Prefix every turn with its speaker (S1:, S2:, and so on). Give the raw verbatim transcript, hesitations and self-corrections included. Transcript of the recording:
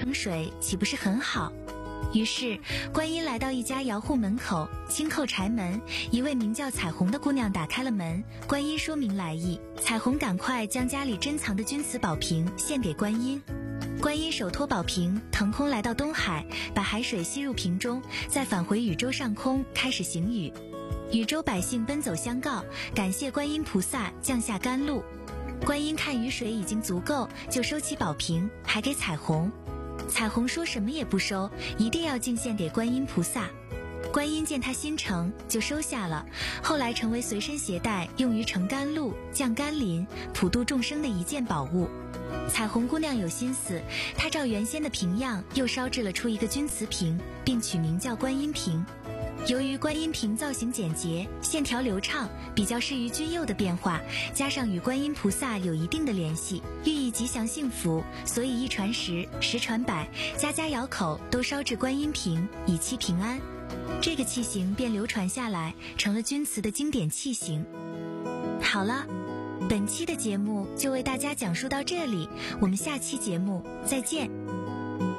S1: 盛水，岂不是很好？于是观音来到一家窑户门口，轻叩柴门，一位名叫彩虹的姑娘打开了门。观音说明来意，彩虹赶快将家里珍藏的钧瓷宝瓶献给观音。观音手托宝瓶，腾空来到东海，把海水吸入瓶中，再返回宇宙上空，开始行雨。宇宙百姓奔走相告，感谢观音菩萨降下甘露。观音看雨水已经足够，就收起宝瓶，还给彩虹。彩虹说什么也不收，一定要敬献给观音菩萨。观音见他心诚，就收下了，后来成为随身携带，用于盛甘露、降甘霖、普度众生的一件宝物。彩虹姑娘有心思，她照原先的瓶样又烧制了出一个钧瓷瓶，并取名叫观音瓶。由于观音瓶造型简洁，线条流畅，比较适于君釉的变化，加上与观音菩萨有一定的联系，寓意吉祥幸福，所以一传十，十传百，家家窑口都烧制观音瓶，以期平安。这个器型便流传下来，成了钧瓷的经典器型。好了，本期的节目就为大家讲述到这里，我们下期节目再见。